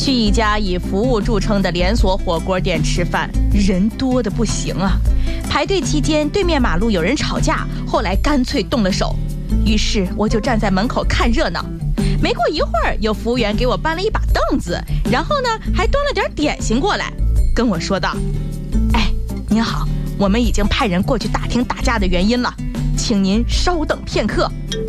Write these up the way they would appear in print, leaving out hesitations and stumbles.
去一家以服务著称的连锁火锅店吃饭，人多的不行啊。排队期间，对面马路有人吵架，后来干脆动了手。于是我就站在门口看热闹。没过一会儿，有服务员给我搬了一把凳子，然后呢还端了点点心过来，跟我说道：“哎，您好，我们已经派人过去打听打架的原因了，请您稍等片刻。”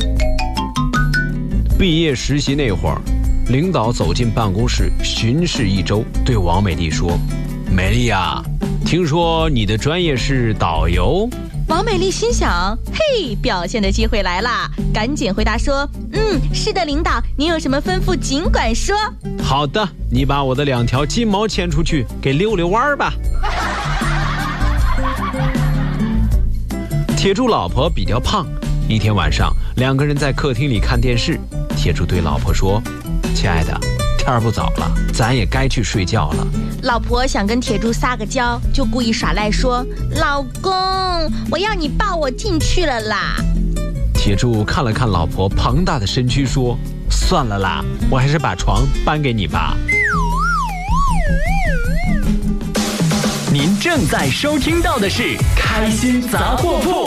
毕业实习那会儿，领导走进办公室巡视一周，对王美丽说：“美丽啊，听说你的专业是导游？” 王美丽心想：嘿，表现的机会来了，赶紧回答说：“是的，领导，您有什么吩咐尽管说。” 好的，你把我的2条金毛牵出去，给溜溜弯吧。铁柱老婆比较胖，一天晚上，2个人在客厅里看电视。铁柱对老婆说：“亲爱的，天儿不早了，咱也该去睡觉了。” 老婆想跟铁柱撒个娇，就故意耍赖说：“老公，我要你抱我进去了啦。” 铁柱看了看老婆庞大的身躯，说：“算了啦，我还是把床搬给你吧。” 您正在收听到的是开心杂货铺。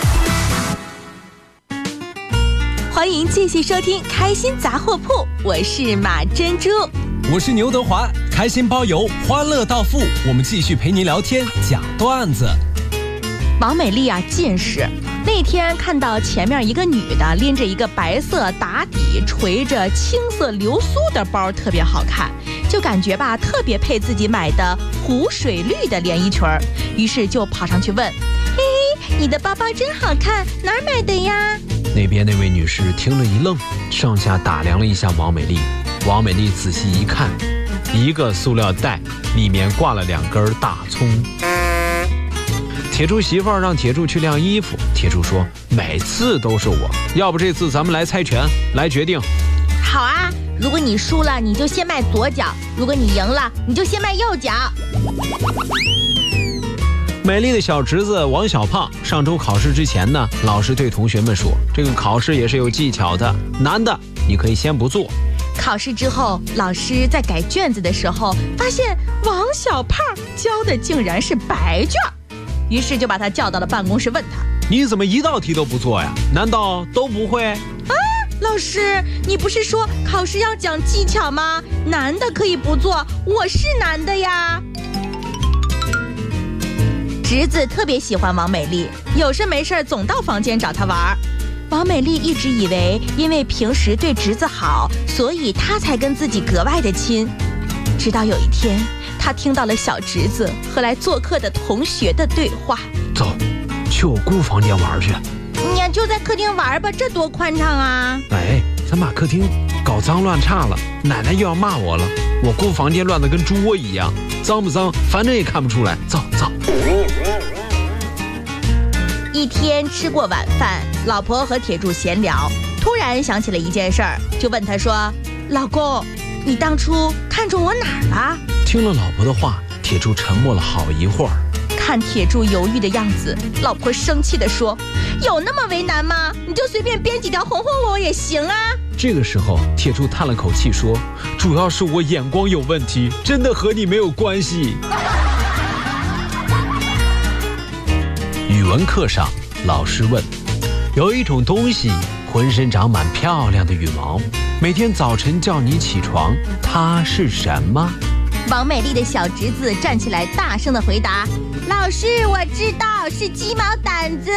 欢迎继续收听开心杂货铺，我是马珍珠， 我是牛德华，开心包邮，欢乐到付，我们继续陪您聊天讲段子。 王美丽啊，近视，那天看到前面一个女的拎着一个白色打底垂着青色流苏的包，特别好看，就感觉吧特别配自己买的湖水绿的连衣裙，于是就跑上去问：“嘿，你的包包真好看，哪儿买的呀？” 那边那位女士听了一愣，上下打量了一下王美丽。王美丽仔细一看，一个塑料袋里面挂了2根大葱。铁柱媳妇儿让铁柱去晾衣服，铁柱说：“每次都是我，要不这次咱们来猜拳，来决定。” 好啊，如果你输了，你就先迈左脚；如果你赢了，你就先迈右脚。 美丽的小侄子王小胖上周考试之前呢，老师对同学们说，这个考试也是有技巧的，难的你可以先不做。 考试之后，老师在改卷子的时候，发现王小胖交的竟然是白卷，于是就把他叫到了办公室，问他：“ 你怎么一道题都不做呀？难道都不会？” 啊，老师，你不是说考试要讲技巧吗？难的可以不做，我是难的呀。侄子特别喜欢王美丽，有事没事总到房间找她玩。王美丽一直以为因为平时对侄子好，所以她才跟自己格外的亲。直到有一天，她听到了小侄子和来做客的同学的对话：“ 走，去我姑房间玩去。”“ 你呀就在客厅玩吧，这多宽敞啊！”“ 哎，咱把客厅搞脏乱差了，奶奶又要骂我了。我姑房间乱得跟猪窝一样，脏不脏反正也看不出来。走走。” 一天吃过晚饭，老婆和铁柱闲聊，突然想起了一件事儿，就问他说：“老公，你当初看中我哪儿了？” 听了老婆的话，铁柱沉默了好一会儿。 看铁柱犹豫的样子，老婆生气地说：“有那么为难吗？你就随便编几条哄哄我也行啊。” 这个时候，铁柱叹了口气说：“主要是我眼光有问题，真的和你没有关系。”语文课上，老师问：“有一种东西，浑身长满漂亮的羽毛，每天早晨叫你起床，它是什么？” 王美丽的小侄子站起来，大声地回答：“老师，我知道，是鸡毛掸子。”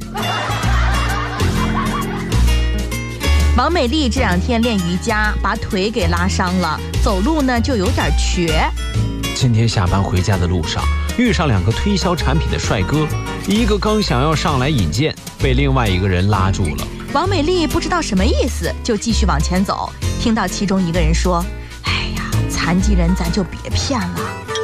王美丽这2天练瑜伽，把腿给拉伤了，走路呢就有点瘸。 今天下班回家的路上，遇上2个推销产品的帅哥，一个刚想要上来引荐，被另外一个人拉住了。 王美丽不知道什么意思，就继续往前走，听到其中一个人说：“哎呀，残疾人咱就别骗了。”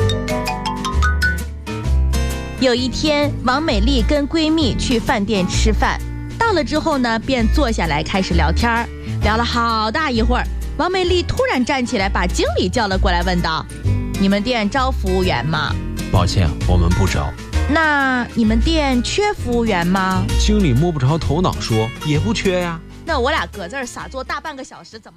有一天，王美丽跟闺蜜去饭店吃饭，到了之后呢，便坐下来开始聊天，聊了好大一会儿。王美丽突然站起来，把经理叫了过来，问道：“你们店招服务员吗？”“ 抱歉，我们不招。”“ 那你们店缺服务员吗？” 经理摸不着头脑说：“也不缺呀。”“ 那我俩搁这儿傻坐大半个小时，怎么？”